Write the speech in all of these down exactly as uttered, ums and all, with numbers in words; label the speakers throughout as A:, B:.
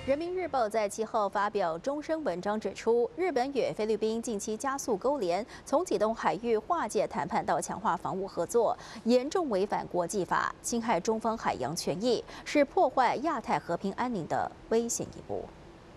A: 人民日报在其后发表终身文章指出，日本与菲律宾近期加速勾连，从启动海域划界谈判到强化防务合作，严重违反国际法，侵害中方海洋权益，是破坏亚太和平安宁的危险一步。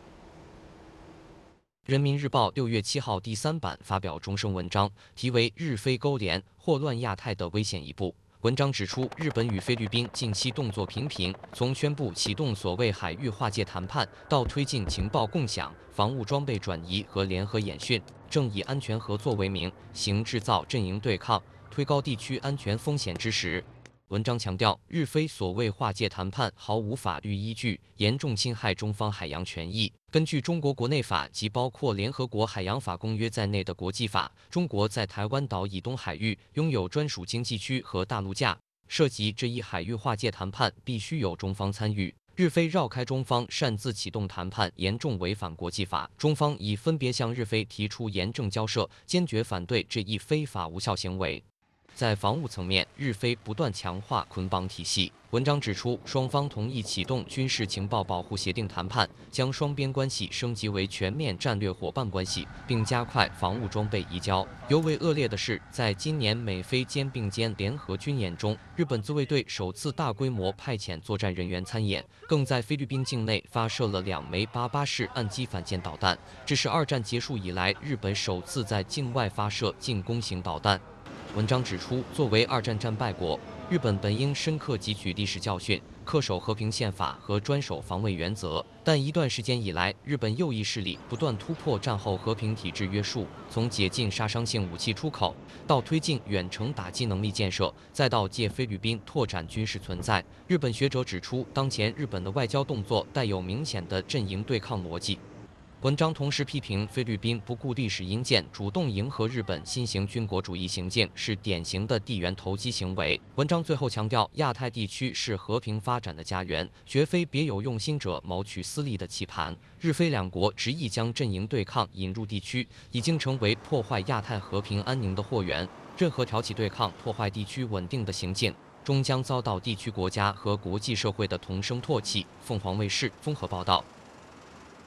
B: 人民日报六月七号第三版发表终身文章，题为《日菲勾连，祸乱亚太的危险一步》。文章指出，日本与菲律宾近期动作频频，从宣布启动所谓海域划界谈判，到推进情报共享、防务装备转移和联合演训，正以安全合作为名，行制造阵营对抗、推高地区安全风险之实。文章强调，日菲所谓划界谈判毫无法律依据，严重侵害中方海洋权益。根据中国国内法及包括联合国海洋法公约在内的国际法，中国在台湾岛以东海域拥有专属经济区和大陆架，涉及这一海域划界谈判必须有中方参与。日菲绕开中方，擅自启动谈判，严重违反国际法。中方已分别向日菲提出严正交涉，坚决反对这一非法无效行为。在防务层面，日菲不断强化捆绑体系。文章指出，双方同意启动军事情报保护协定谈判，将双边关系升级为全面战略伙伴关系，并加快防务装备移交。尤为恶劣的是，在今年美菲肩并肩联合军演中，日本自卫队首次大规模派遣作战人员参演，更在菲律宾境内发射了两枚八八式岸基反舰导弹，这是二战结束以来日本首次在境外发射进攻型导弹。文章指出，作为二战战败国，日本本应深刻汲取历史教训，恪守和平宪法和专守防卫原则。但一段时间以来，日本右翼势力不断突破战后和平体制约束，从解禁杀伤性武器出口，到推进远程打击能力建设，再到借菲律宾拓展军事存在。日本学者指出，当前日本的外交动作带有明显的阵营对抗逻辑。文章同时批评菲律宾不顾历史因鉴，主动迎合日本新型军国主义行径，是典型的地缘投机行为。文章最后强调，亚太地区是和平发展的家园，绝非别有用心者谋取私利的棋盘。日菲两国执意将阵营对抗引入地区，已经成为破坏亚太和平安宁的祸源。任何挑起对抗、破坏地区稳定的行径，终将遭到地区国家和国际社会的同声唾弃。凤凰卫视综合报道。